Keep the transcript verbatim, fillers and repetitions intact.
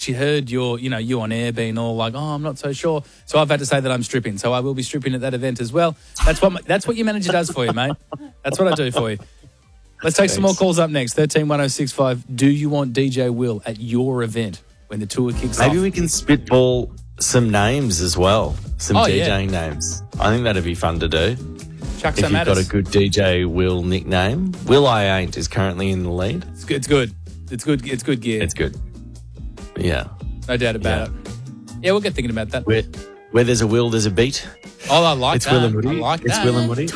she heard your, you know, you on air being all like, oh, I'm not so sure. So I've had to say that I'm stripping. So I will be stripping at that event as well. That's what my, that's what your manager does for you, mate. That's what I do for you. Let's take Thanks. some more calls up next. thirteen one oh six five. Do you want D J Will at your event when the tour kicks Maybe off? Maybe we can spitball some names as well. Some oh, DJing yeah. names. I think that'd be fun to do. Chuck if some you've at got us. a good D J Will nickname. Will I Ain't is currently in the lead. It's good. It's good. It's good, it's good gear. It's good. Yeah. No doubt about yeah. it. Yeah, we'll get thinking about that. Where, where there's a will, there's a beat. Oh, I like it's that. Will and Woody. I like it's that. Will and Woody.